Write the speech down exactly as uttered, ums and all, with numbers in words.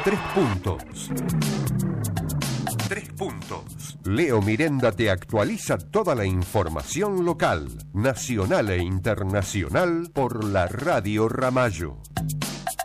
Tres puntos. Tres puntos. Leo Mirenda te actualiza toda la información local, nacional e internacional por la Radio Ramallo.